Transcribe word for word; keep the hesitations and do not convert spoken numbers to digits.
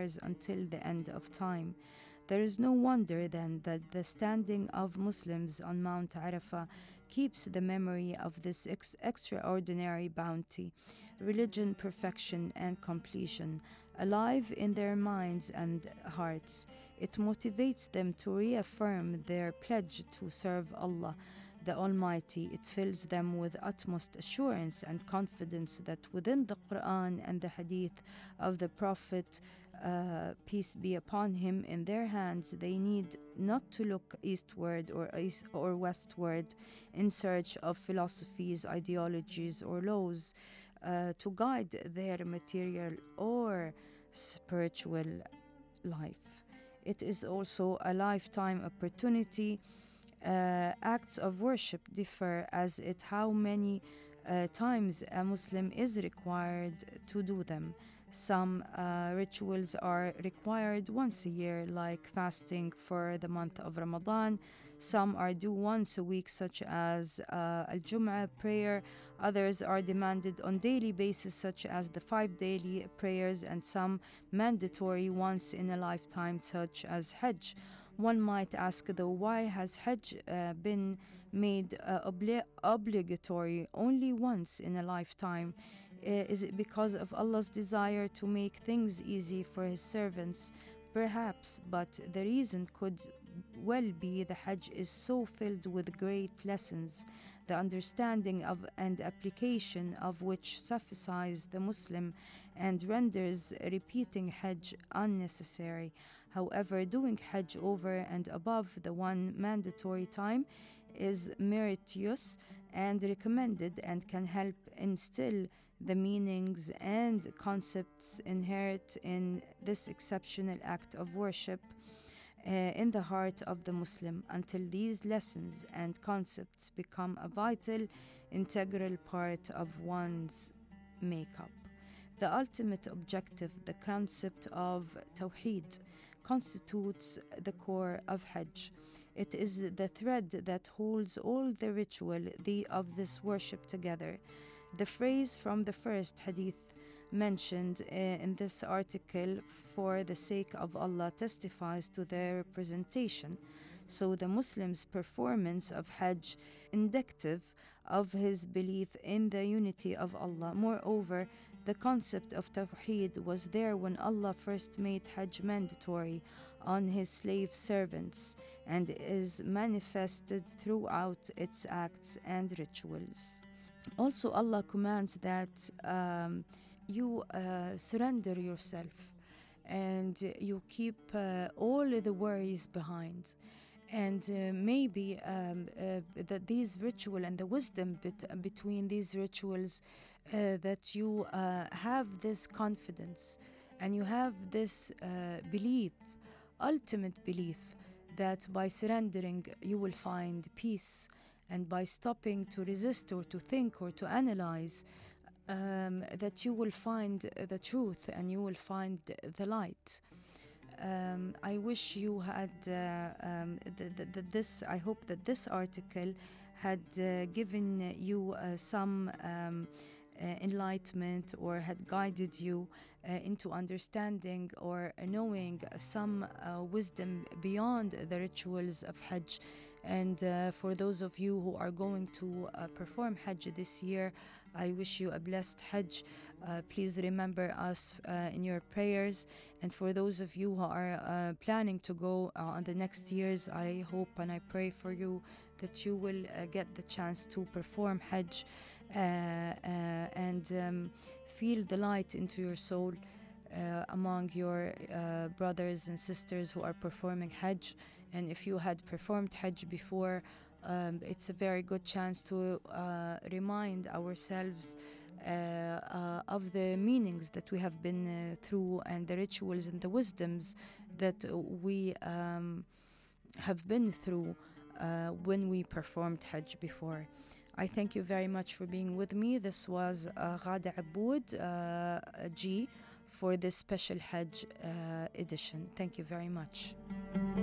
years until the end of time. There is no wonder then that the standing of Muslims on Mount Arafah keeps the memory of this ex- extraordinary bounty, religion, perfection, and completion alive in their minds and hearts. It motivates them to reaffirm their pledge to serve Allah, the Almighty. It fills them with utmost assurance and confidence that within the Quran and the Hadith of the Prophet, uh, peace be upon him, in their hands, they need not to look eastward or east or westward in search of philosophies, ideologies, or laws uh, to guide their material or spiritual life. It is also a lifetime opportunity. Uh, acts of worship differ as it how many uh, times a Muslim is required to do them. Some uh, rituals are required once a year, like fasting for the month of Ramadan. Some are due once a week, such as uh, Al-Jum'ah prayer. Others are demanded on daily basis, such as the five daily prayers, and some mandatory once in a lifetime, such as Hajj. One might ask, though, why has Hajj uh, been made uh, obli- obligatory only once in a lifetime? Uh, is it because of Allah's desire to make things easy for His servants? Perhaps, but the reason could well be the Hajj is so filled with great lessons, the understanding of and application of which suffices the Muslim and renders repeating Hajj unnecessary. However, doing Hajj over and above the one mandatory time is meritorious and recommended and can help instill the meanings and concepts inherent in this exceptional act of worship uh, in the heart of the Muslim, until these lessons and concepts become a vital, integral part of one's makeup. The ultimate objective, the concept of Tawheed, constitutes the core of Hajj. It is the thread that holds all the ritual the, of this worship together. The phrase from the first hadith mentioned uh, in this article, for the sake of Allah, testifies to their representation. So the Muslim's performance of Hajj indicative of his belief in the unity of Allah. Moreover, the concept of Tawheed was there when Allah first made Hajj mandatory on His slave servants and is manifested throughout its acts and rituals. Also, Allah commands that um, you uh, surrender yourself and you keep uh, all the worries behind. And uh, maybe um, uh, that these ritual and the wisdom bet- between these rituals, uh, that you uh, have this confidence and you have this uh, belief, ultimate belief, that by surrendering you will find peace, and by stopping to resist or to think or to analyze, um, that you will find the truth and you will find the light. Um, I wish you had uh, um, the, the, the, this. I hope that this article had uh, given you uh, some um, uh, enlightenment, or had guided you uh, into understanding or knowing some uh, wisdom beyond the rituals of Hajj. And uh, for those of you who are going to uh, perform Hajj this year, I wish you a blessed Hajj. Uh, please remember us uh, in your prayers. And for those of you who are uh, planning to go uh, on the next years, I hope and I pray for you that you will uh, get the chance to perform Hajj uh, uh, and um, feel the light into your soul uh, among your uh, brothers and sisters who are performing Hajj. And if you had performed Hajj before, um, it's a very good chance to uh, remind ourselves uh, uh, of the meanings that we have been uh, through, and the rituals and the wisdoms that we um, have been through uh, when we performed Hajj before. I thank you very much for being with me. This was uh, Ghada Aboud uh, G for this special Hajj uh, edition. Thank you very much.